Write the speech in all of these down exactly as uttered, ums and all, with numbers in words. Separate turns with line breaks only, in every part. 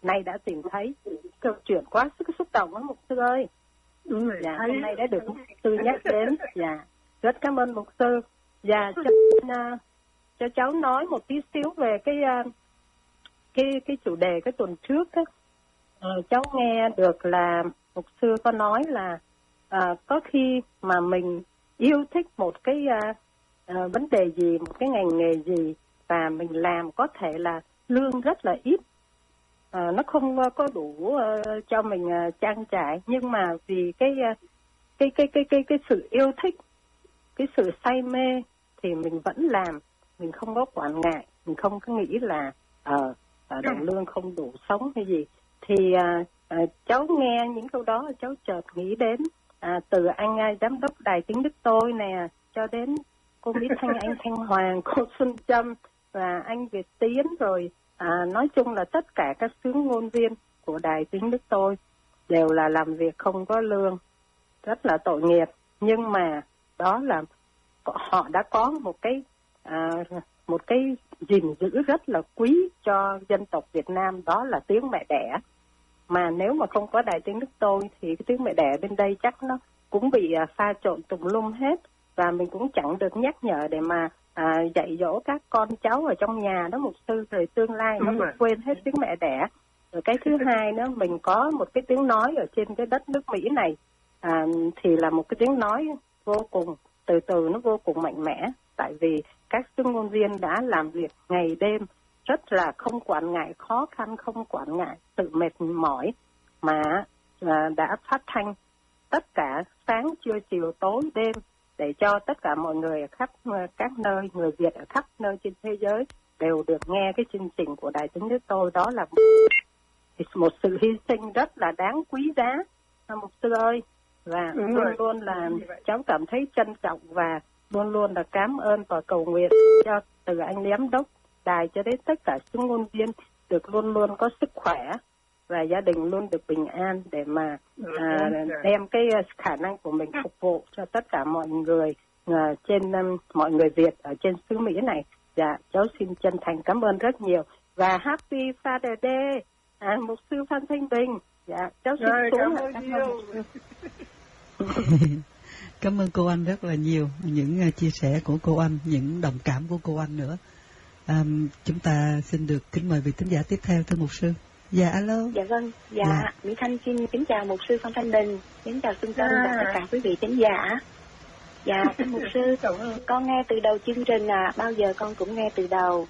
nay đã tìm thấy. Câu chuyện quá sức xúc động đó mục sư ơi.
Đúng rồi.
Dạ, hôm nay đã được mục sư nhắc đến. Dạ, rất cảm ơn mục sư. Dạ, cho, uh, cho cháu nói một tí xíu về cái uh, cái cái chủ đề cái tuần trước á. Uh, cháu nghe được là mục sư có nói là uh, có khi mà mình yêu thích một cái uh, uh, vấn đề gì, một cái ngành nghề gì và mình làm có thể là lương rất là ít. À, nó không uh, có đủ uh, cho mình uh, trang trải, nhưng mà vì cái, uh, cái cái cái cái cái sự yêu thích, cái sự say mê thì mình vẫn làm, mình không có quản ngại, mình không có nghĩ là ờ uh, đồng lương không đủ sống hay gì. Thì uh, uh, cháu nghe những câu đó cháu chợt nghĩ đến uh, từ anh uh, giám đốc Đài Tiếng Đức tôi nè, cho đến cô Mỹ Thanh, anh Thanh Hoàng, cô Xuân Trâm và anh Việt Tiến, rồi à, nói chung là tất cả các sứ ngôn viên của Đài Tiếng Đức tôi đều là làm việc không có lương, rất là tội nghiệp. Nhưng mà đó là họ đã có một cái à, một cái gìn giữ rất là quý cho dân tộc Việt Nam, đó là tiếng mẹ đẻ. Mà nếu mà không có Đài Tiếng Đức tôi thì cái tiếng mẹ đẻ bên đây chắc nó cũng bị à, pha trộn tùm lum hết, và mình cũng chẳng được nhắc nhở để mà à, dạy dỗ các con cháu ở trong nhà đó mục sư, rồi tương lai nó cũng quên hết tiếng mẹ đẻ. Rồi cái thứ hai nữa, mình có một cái tiếng nói ở trên cái đất nước Mỹ này à, thì là một cái tiếng nói vô cùng từ từ, nó vô cùng mạnh mẽ, tại vì các sứ ngôn viên đã làm việc ngày đêm rất là không quản ngại khó khăn, không quản ngại sự mệt mỏi, mà à, đã phát thanh tất cả sáng trưa chiều tối đêm để cho tất cả mọi người ở khắp các nơi, người Việt ở khắp nơi trên thế giới đều được nghe cái chương trình của Đài Tiếng Đức tôi. Đó là một sự hy sinh rất là đáng quý giá, mục sư ơi. Và
Đúng
luôn
rồi.
luôn là cháu cảm thấy trân trọng và luôn luôn là cảm ơn và cầu nguyện cho từ anh giám đốc đài cho đến tất cả sứ ngôn viên được luôn luôn có sức khỏe và gia đình luôn được bình an để mà à, đem cái khả năng của mình phục vụ cho tất cả mọi người à, trên um, mọi người Việt ở trên xứ Mỹ này. Dạ, cháu xin chân thành cảm ơn rất nhiều và Happy Father Day, à, mục sư Phan Thanh Bình. Dạ, cháu xin
Rồi,
xuống.
cảm ơn nhiều.
Cảm ơn cô Anh rất là nhiều, những uh, chia sẻ của cô Anh, những đồng cảm của cô Anh nữa. Um, chúng ta xin được kính mời vị thính giả tiếp theo, thưa mục sư. Dạ, alo.
Dạ vâng, dạ,
dạ.
Mỹ Thanh xin kính chào mục sư Phan Thanh Bình, kính chào Xuân Tâm à. và tất cả quý vị thính giả. Dạ, thưa mục sư, con nghe từ đầu chương trình à, bao giờ con cũng nghe từ đầu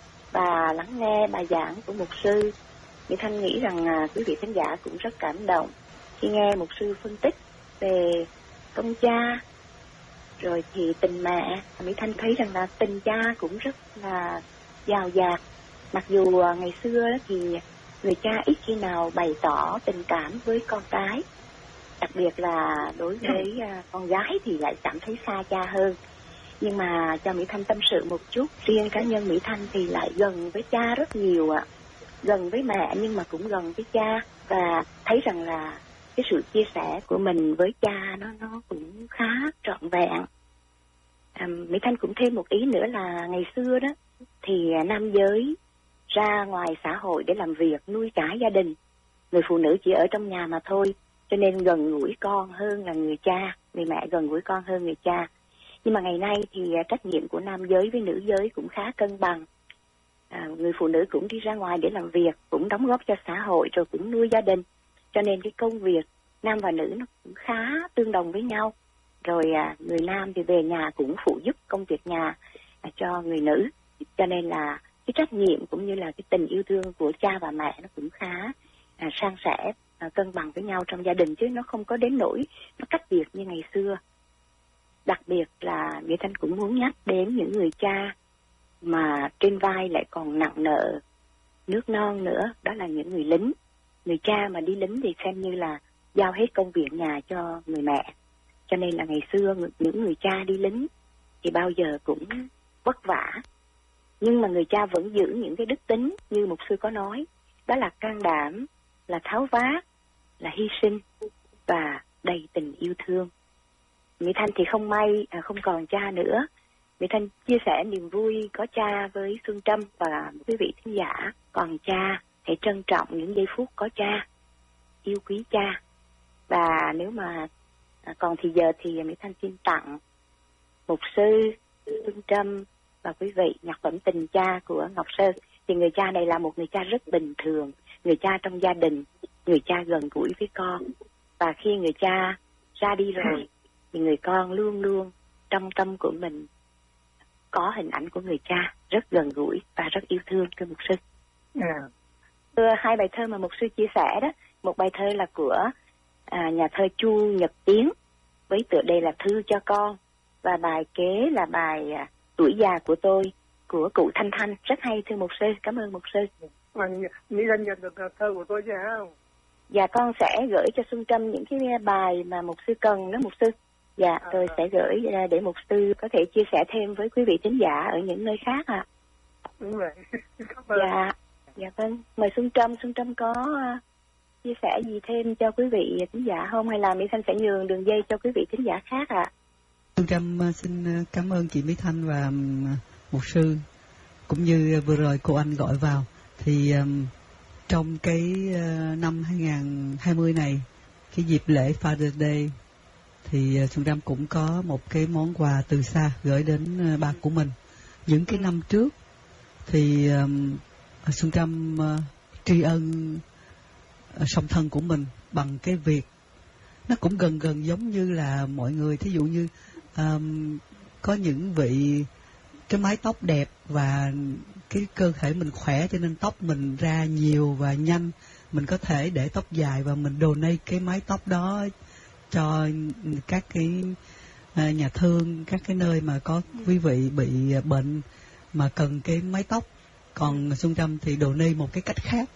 và lắng nghe bài giảng của mục sư. Mỹ Thanh nghĩ rằng à, quý vị thính giả cũng rất cảm động khi nghe mục sư phân tích về công cha, rồi thì tình mẹ. Mỹ Thanh thấy rằng là tình cha cũng rất là giàu dạt. Mặc dù à, ngày xưa thì người cha ít khi nào bày tỏ tình cảm với con cái, đặc biệt là đối với uh, con gái thì lại cảm thấy xa cha hơn. Nhưng mà cho Mỹ Thanh tâm sự một chút, riêng cá nhân Mỹ Thanh thì lại gần với cha rất nhiều ạ, à. Gần với mẹ nhưng mà cũng gần với cha, và thấy rằng là cái sự chia sẻ của mình với cha nó nó cũng khá trọn vẹn. À, Mỹ Thanh cũng thêm một ý nữa là ngày xưa đó thì nam giới ra ngoài xã hội để làm việc nuôi cả gia đình, người phụ nữ chỉ ở trong nhà mà thôi, cho nên gần gũi con hơn là người cha, người mẹ gần gũi con hơn người cha. Nhưng mà ngày nay thì trách nhiệm của nam giới với nữ giới cũng khá cân bằng. À, người phụ nữ cũng đi ra ngoài để làm việc, cũng đóng góp cho xã hội, rồi cũng nuôi gia đình, cho nên cái công việc nam và nữ nó cũng khá tương đồng với nhau. Rồi à, người nam thì về nhà cũng phụ giúp công việc nhà à, cho người nữ, cho nên là cái trách nhiệm cũng như là cái tình yêu thương của cha và mẹ nó cũng khá à, san sẻ, à, cân bằng với nhau trong gia đình, chứ nó không có đến nỗi nó cách biệt như ngày xưa. Đặc biệt là Mỹ Thanh cũng muốn nhắc đến những người cha mà trên vai lại còn nặng nợ nước non nữa, đó là những người lính. Người cha mà đi lính thì xem như là giao hết công việc nhà cho người mẹ, cho nên là ngày xưa những người cha đi lính thì bao giờ cũng vất vả. Nhưng mà người cha vẫn giữ những cái đức tính như mục sư có nói, đó là can đảm, là tháo vát, là hy sinh và đầy tình yêu thương. Mỹ Thanh thì không may à, không còn cha nữa. Mỹ Thanh chia sẻ niềm vui có cha với Xuân Trâm và quý vị thính giả. Còn cha hãy trân trọng những giây phút có cha, yêu quý cha. Và nếu mà còn thì giờ thì Mỹ Thanh xin tặng mục sư Xuân Trâm và quý vị nhạc phẩm Tình Cha của Ngọc Sơn. Thì người cha này là một người cha rất bình thường, người cha trong gia đình, người cha gần gũi với con. Và khi người cha ra đi rồi thì người con luôn luôn trong tâm của mình có hình ảnh của người cha rất gần gũi và rất yêu thương, thưa mục sư.
Yeah.
Thưa, hai bài thơ mà mục sư chia sẻ đó, một bài thơ là của à, nhà thơ Chu Nhật Tiến với tựa đề là Thư cho con, và bài kế là bài à, Tuổi già của tôi của cụ Thanh Thanh, rất hay thưa mục sư. Cảm ơn mục sư.
Mỹ Thanh nhận được thơ của tôi chứ không?
Dạ, con sẽ gửi cho Xuân Trâm những cái bài mà mục sư cần đó mục sư. Dạ, à, tôi sẽ gửi để mục sư có thể chia sẻ thêm với quý vị thính giả ở những nơi khác ạ. À.
Đúng vậy. Cảm ơn.
Dạ, dạ vâng. Mời Xuân Trâm, Xuân Trâm có uh, chia sẻ gì thêm cho quý vị thính giả không? Hay là Mỹ Thanh sẽ nhường đường dây cho quý vị thính giả khác ạ? À?
Xuân Trâm uh, xin cảm ơn chị Mỹ Thanh và um, mục sư, cũng như vừa rồi cô Anh gọi vào. Thì um, trong cái uh, năm hai không hai không này, cái dịp lễ Father's Day, thì uh, Xuân Trâm cũng có một cái món quà từ xa gửi đến uh, ba của mình. Những cái năm trước thì um, Xuân Trâm uh, tri ân uh, song thân của mình bằng cái việc nó cũng gần gần giống như là mọi người, thí dụ như um, có những vị cái mái tóc đẹp và cái cơ thể mình khỏe cho nên tóc mình ra nhiều và nhanh, mình có thể để tóc dài và mình donate cái mái tóc đó cho các cái uh, nhà thương, các cái nơi mà có quý vị bị bệnh mà cần cái mái tóc. Còn Xuân Trâm thì donate một cái cách khác.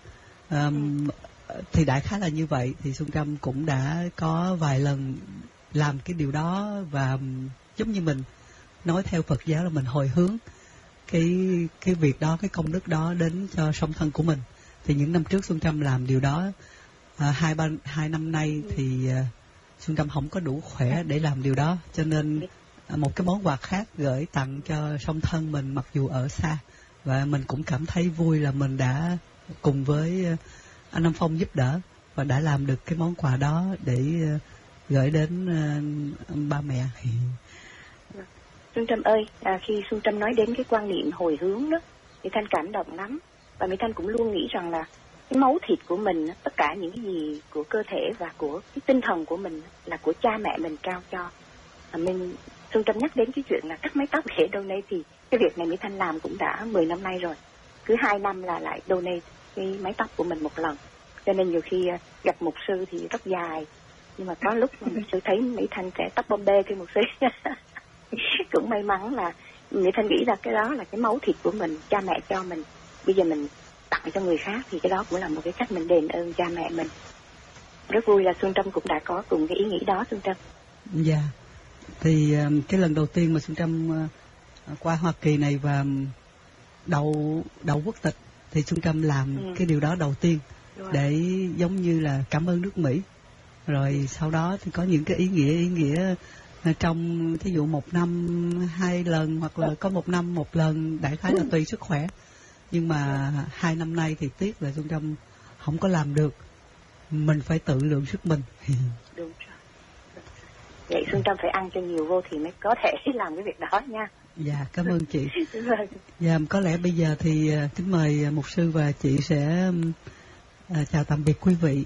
Um, thì đại khái là như vậy. Thì Xuân Trâm cũng đã có vài lần làm cái điều đó, và giống như mình nói theo Phật giáo là mình hồi hướng cái cái việc đó, cái công đức đó đến cho song thân của mình. Thì những năm trước Xuân Trâm làm điều đó. À, hai ba hai năm nay thì uh, Xuân Trâm không có đủ khỏe để làm điều đó, cho nên uh, một cái món quà khác gửi tặng cho song thân mình mặc dù ở xa. Và mình cũng cảm thấy vui là mình đã cùng với uh, anh Nam Phong giúp đỡ và đã làm được cái món quà đó để uh, gửi đến uh, ba mẹ.
Xuân Trâm ơi, à, khi Xuân Trâm nói đến cái quan niệm hồi hướng đó, Mỹ Thanh cảm động lắm. Và Mỹ Thanh cũng luôn nghĩ rằng là cái máu thịt của mình, tất cả những cái gì của cơ thể và của cái tinh thần của mình là của cha mẹ mình trao cho. À, mình Xuân Trâm nhắc đến cái chuyện là cắt mái tóc để donate, thì cái việc này Mỹ Thanh làm cũng đã mười năm nay rồi. Cứ hai năm là lại donate cái mái tóc của mình một lần. Cho nên nhiều khi gặp mục sư thì tóc dài, nhưng mà có lúc mục sư thấy Mỹ Thanh sẽ tóc bom bê thì mục sư cũng may mắn là Mỹ Thanh nghĩ là cái đó là cái máu thịt của mình, cha mẹ cho mình, bây giờ mình tặng cho người khác thì cái đó cũng là một cái cách mình đền ơn cha mẹ mình. Rất vui là Xuân Trâm cũng đã có cùng cái ý nghĩ đó. Xuân Trâm.
Dạ, thì cái lần đầu tiên mà Xuân Trâm qua Hoa Kỳ này và đậu đậu quốc tịch thì Xuân Trâm làm ừ. cái điều đó đầu tiên để giống như là cảm ơn nước Mỹ. Rồi sau đó thì có những cái ý nghĩa ý nghĩa trong thí dụ một năm hai lần, hoặc là có một năm một lần, đại khái là tùy sức khỏe. Nhưng mà hai năm nay thì tiếc là Xuân Trâm không có làm được, mình phải tự lượng sức mình.
Đúng rồi. Vậy Xuân Trâm phải ăn cho nhiều vô thì mới có thể làm cái việc đó nha.
Dạ, cảm ơn chị. Dạ, có lẽ bây giờ thì kính mời mục sư và chị sẽ à, chào tạm biệt quý vị.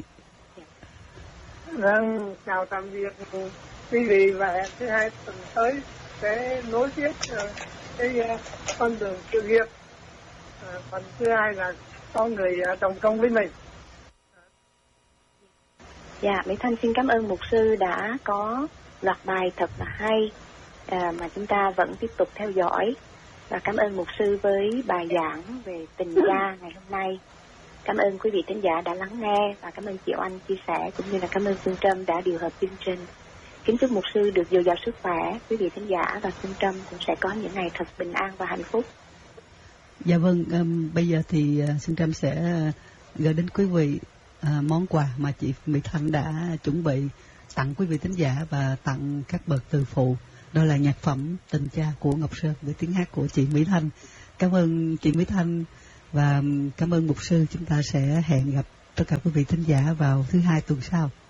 Vâng, chào tạm biệt quý vị, và thứ hai tuần tới sẽ nối tiếp uh, cái uh, con đường sự nghiệp. Uh, phần thứ hai là có người uh, đồng công với mình.
Dạ, Mỹ Thanh xin cảm ơn mục sư đã có loạt bài thật là hay à, mà chúng ta vẫn tiếp tục theo dõi. Và cảm ơn mục sư với bài giảng về tình cha ngày hôm nay. Cảm ơn quý vị thính giả đã lắng nghe, và cảm ơn chị Oanh chia sẻ, cũng như là cảm ơn Xuân Trâm đã điều hợp chương trình. Kính chúc mục sư được dồi dào sức khỏe, quý vị thính giả và Xuân Trâm cũng sẽ có những ngày thật bình an và hạnh phúc.
Dạ vâng, um, bây giờ thì uh, Xuân Trâm sẽ uh, gửi đến quý vị uh, món quà mà chị Mỹ Thanh đã chuẩn bị tặng quý vị thính giả và tặng các bậc từ phụ. Đó là nhạc phẩm Tình Cha của Ngọc Sơn với tiếng hát của chị Mỹ Thanh. Cảm ơn chị Mỹ Thanh Và cảm ơn mục sư, chúng ta sẽ hẹn gặp tất cả quý vị thính giả vào thứ hai tuần sau.